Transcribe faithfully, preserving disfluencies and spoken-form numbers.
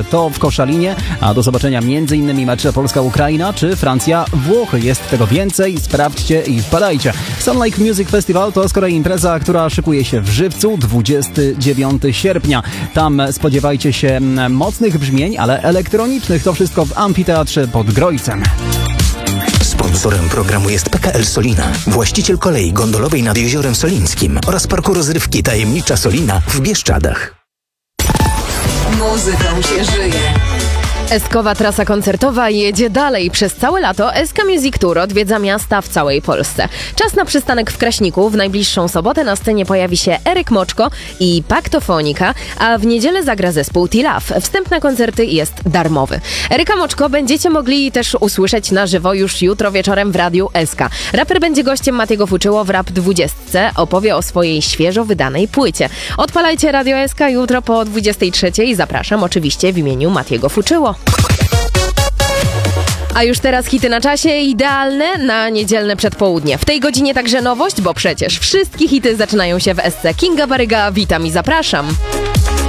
to w Koszalinie, a do zobaczenia m.in. mecze Polska-Ukraina czy Francja-Włochy. Jest tego więcej, sprawdźcie i wpadajcie. Sun Lake Music Festival to z kolei impreza, która szykuje się w Żywcu dwudziestego dziewiątego sierpnia. Tam spodziewajcie się mocnych brzmień, ale elektronicznych. To wszystko w Amfiteatrze pod Grojcem. Sponsorem programu jest P K L Solina, właściciel kolei gondolowej nad Jeziorem Solińskim oraz parku rozrywki Tajemnicza Solina w Bieszczadach. Muzyką się żyje. Eskowa trasa koncertowa jedzie dalej. Przez całe lato Eska Music Tour odwiedza miasta w całej Polsce. Czas na przystanek w Kraśniku. W najbliższą sobotę na scenie pojawi się Eryk Moczko i Paktofonika, a w niedzielę zagra zespół T-Love. Wstęp na koncerty jest darmowy. Eryka Moczko będziecie mogli też usłyszeć na żywo już jutro wieczorem w Radiu Eska. Raper będzie gościem Matiego Fuczyło w Rap dwudziestce. Opowie o swojej świeżo wydanej płycie. Odpalajcie Radio Eska jutro po dwudziestej trzeciej. Zapraszam oczywiście w imieniu Matiego Fuczyło. A już teraz hity na czasie, idealne na niedzielne przedpołudnie. W tej godzinie także nowość, bo przecież wszystkie hity zaczynają się w Esce. Kinga Baryga, witam i zapraszam.